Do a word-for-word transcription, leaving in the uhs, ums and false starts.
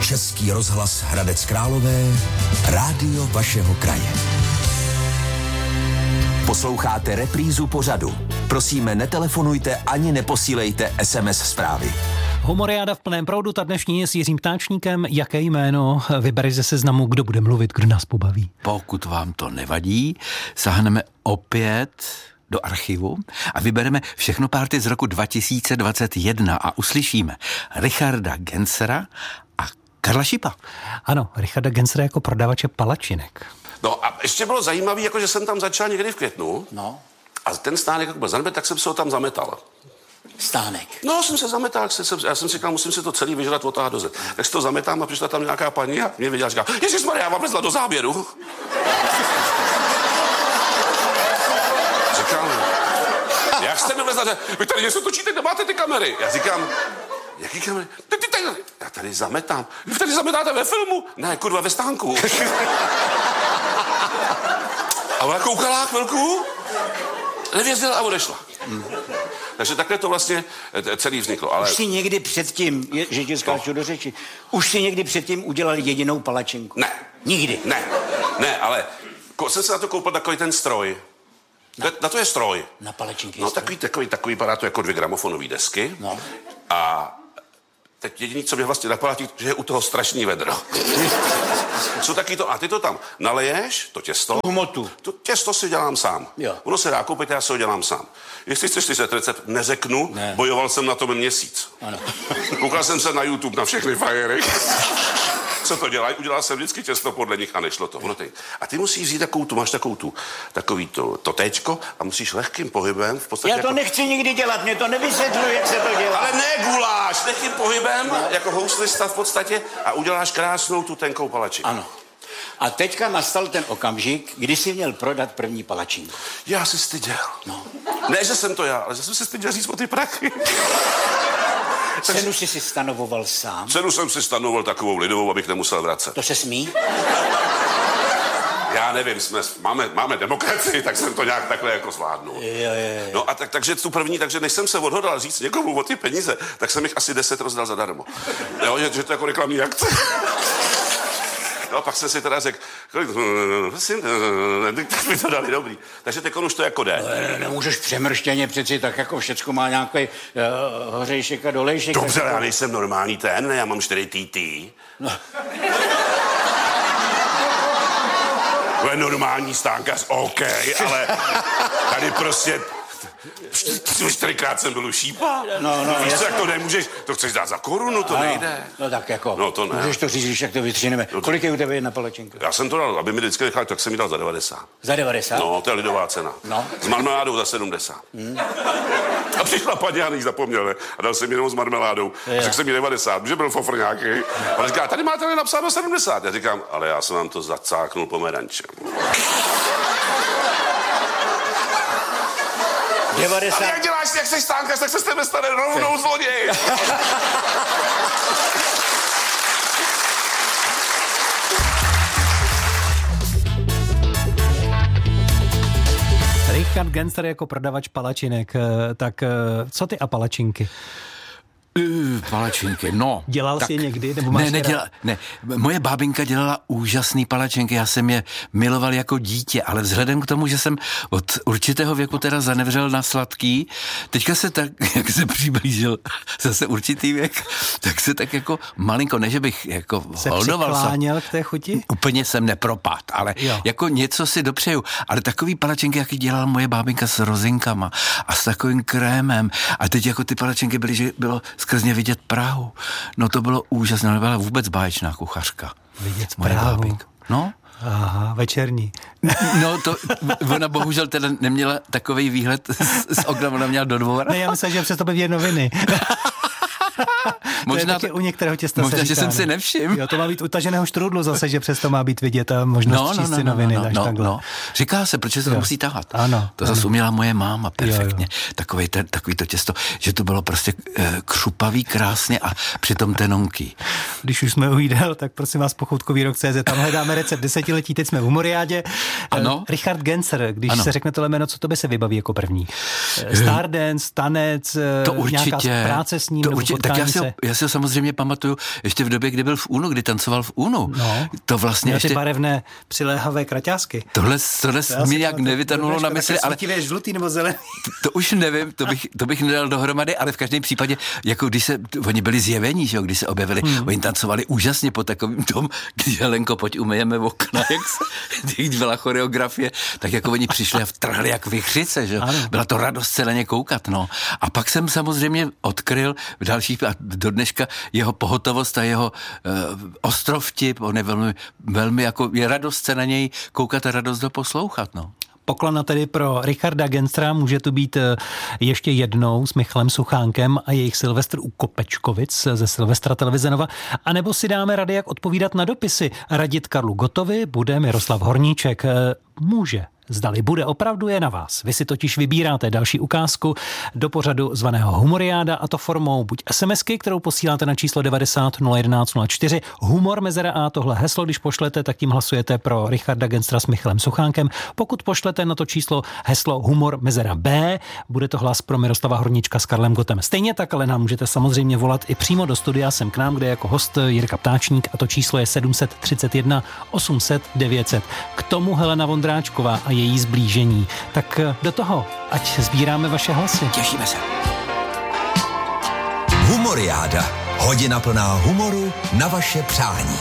Český rozhlas Hradec Králové, rádio vašeho kraje. Posloucháte reprízu pořadu. Prosíme, netelefonujte ani neposílejte es em es zprávy. Humoriáda v plném proudu, ta dnešní je s Jiřím Ptáčníkem. Jaké jméno vybereš ze seznamu, kdo bude mluvit, kdo nás pobaví? Pokud vám to nevadí, sáhneme opět do archivu a vybereme všechno párty z roku dva tisíce dvacet jedna a uslyšíme Richarda Gensera a Karla Šipa. Ano, Richarda Gensera jako prodavače palačinek. No a ještě bylo zajímavé, jako že jsem tam začal někdy v květnu. No. A ten stánek, jak byl zanedbet, tak jsem se ho tam zametal. Stánek. No, jsem se zametal, jsem, já jsem si říkal, musím si to celý vyžrat od do Z. Tak si to zametám a přišla tam nějaká paní a mě viděla, říká, ježišmarja, já vám vlezla do záběru. Říkám, jak jste mi vlezla, vy tady něco točíte, kde máte ty kamery? Já říkám, jaký kamery? Ty, ty, tady, já tady zametám. Vy tady zametáte ve filmu? Ne, kurva, ve stánku. A ona koukala chvilku, nevěřila a odešla. Hmm. Takže takhle to vlastně celý vzniklo. Ale... Už si někdy předtím, je, že tě skáču no. do řeči, už si někdy předtím udělal jedinou palačinku? Ne. Nikdy? Ne, ne, ale ko, jsem se na to koupil takový ten stroj. Na, na to je stroj. Na palačinky No stroj. takový, takový, takový vypadá to jako dvě gramofonové desky. No. A teď jediný, co mě vlastně napadá, že je u toho strašný vedro. Co taky to, a ty to tam naleješ, to těsto. Humotu. To těsto si dělám sám. Jo. Ono se dá koupit, já si ho dělám sám. Jestli chceš slyšet recept, neřeknu, ne. Bojoval jsem na tom měsíc. Ano. Koukal jsem se na YouTube na všechny fajery. Co to dělají? Udělal jsem vždycky těsto podle nich a nešlo to. Ono teď. A ty musíš vzít takovou tu, máš takovou tu, takový to, to téčko a musíš lehkým pohybem v podstatě... Já to jako... nechci nikdy dělat, mě to nevysvětluji, jak se to dělá. Ale ne guláš, lehkým pohybem, no. Jako houslista v podstatě a uděláš krásnou tu tenkou palačinku. Ano. A teďka nastal ten okamžik, kdy jsi měl prodat první palačinku. Já si styděl. No. Ne, že jsem to já, ale že jsem si styděl říct o ty prachy. Cenu jsi si stanovoval sám? Cenu jsem si stanoval takovou lidovou, abych nemusel vracet. To se smí? Já nevím, jsme, máme, máme demokracii, tak jsem to nějak takhle jako zvládnul. Jo, jo, jo. No a tak, takže tu první, takže než jsem se odhodlal říct někomu o ty peníze, tak jsem jich asi deset rozdal zadarmo. Jo, že, že to jako reklamní akce. No a pak jsem si teda řekl, prosím, tak mi to dali dobrý. Takže teď už to jako jde. Ne, nemůžeš přemrštěně přeci, tak jako všecko má nějaký uh, hořejšek a dolejšek. Dobře, tak já jako... nejsem normální ten, ne, já mám čtyři T T. No. To je normální stánkař, OK, ale tady prostě... Čtyřikrát jsem byl u Šípa. No, no, víš co, jak to nemůžeš, to chceš dát za korunu, to ano, nejde. No tak jako, no, to ne. Můžeš to říct, jak to vytříneme. No to... Kolik je u tebe jedna palačinka? Já jsem to dal, aby mi vždycky nechal, tak jsem mi dal za devadesát. Za devadesát? No, to je lidová cena. No. S marmeládou za sedmdesát. Hmm. A přišla paní, já než zapomněl, ne? A dal jsem jenom s marmeládou. A řekl jsem mi devadesát, že byl fofr nějaký. A říká, tady máte napsáno sedmdesát. Já říkám, ale já jsem vám to zacáknul pomerančem. devadesát. Ale jak děláš, jak seš stánkař, tak se s tebe stane rovnou zloděj. Richard Genser jako prodavač palačinek, tak co ty a palačinky? Uh, palačinky, no. Dělal tak, jsi je někdy? Nebo máš ne, neděla, ne, moje bábinka dělala úžasný palačinky, já jsem je miloval jako dítě, ale vzhledem k tomu, že jsem od určitého věku teda zanevřel na sladký, teďka se tak, jak se přiblížil zase určitý věk, tak se tak jako malinko, ne, že bych jako se holdoval. Se přikláněl k té chuti? Úplně jsem nepropad, ale jo. Jako něco si dopřeju. Ale takový palačinky, jaký dělala moje bábinka s rozinkama a s takovým krémem. A teď jako ty palačinky byly, že bylo skrz ně vidět Prahu. No to bylo úžasné, nebyla vůbec báječná kuchařka. Vidět moje Prahu. Bábinka. No. Aha, večerní. No to, ona bohužel teda neměla takovej výhled z, z okna, ona měla do dvora. Ne, já myslím, že přes to byly noviny. Možná to je taky u některého těsta možná, se že říká, jsem si nevšiml. Jo, to má být utaženého štrudlu zase, že přesto má být vidět a možnost no, no, číst no, si no, noviny. No, no, takhle. no. Říká se, protože se to musí tahat. Ano. To zase uměla moje máma perfektně. Jo, jo. Takový, ten, takový to těsto, že to bylo prostě e, křupavý krásně a přitom tenonký. když už jsme u jídel, tak prosím vás pochoutkový rok tečka cé zet, tam hledáme recept desetiletí, teď jsme v Humoriádě. Ano. Richard Gencer, když ano. se řekne tohle jméno, co to by se vybaví jako první? Stardance, tanec, to určitě, nějaká práce s ním, to nebo určitě, tak já si, ho, se... já si ho samozřejmě pamatuju ještě v době, kdy byl v Unu, kdy tancoval v Unu. No. To vlastně Měl ještě... ty barevné přiléhavé kraťásky. Tohle, tohle to mi nějak nevytrnulo na mysli, ale... Svítivé žlutý nebo zelený? To, to už nevím, to bych, to bych nedal dohromady, ale v každém případě, jako když se, oni byli zjevení, že jo, když se objevili, hmm. oni tancovali úžasně po takovým tom, když Helenko, pojď umyjeme okna, jak se, když byla choreografie, tak jako oni přišli a vtrhli jak vichřice, že jo. Byla to radost se na ně koukat, no. A pak jsem samozřejmě odkryl v dalších, a do dneška jeho pohotovost a jeho uh, ostrovtip, on je velmi, velmi jako, je radost se na něj koukat a radost do poslouchat, no. Poklona tedy pro Richarda Gencera, může tu být ještě jednou s Michalem Suchánkem a jejich Silvestr u Kopečkovic ze Silvestra televize Nova, anebo si dáme rady, jak odpovídat na dopisy. Radit Karlu Gotovi bude Miroslav Horníček. Může. Zdali bude, opravdu je na vás. Vy si totiž vybíráte další ukázku do pořadu zvaného Humoriáda, a to formou buď SMSky, kterou posíláte na číslo devadesát nula jedenáct nula čtyři, humor mezera a tohle heslo, když pošlete, tak tím hlasujete pro Richarda Gencera s Michalem Suchánkem. Pokud pošlete na to číslo heslo humor mezera B, bude to hlas pro Miroslava Horníčka s Karlem Gotem. Stejně tak, ale nám můžete samozřejmě volat i přímo do studia sem k nám, kde jako host Jirka Ptáčník, a to číslo je sedm set třicet jedna osm set devět set. K tomu Helena Vondráčková a její zblížení. Tak do toho, ať sbíráme vaše hlasy. Těšíme se. Humoriáda. Hodina plná humoru na vaše přání.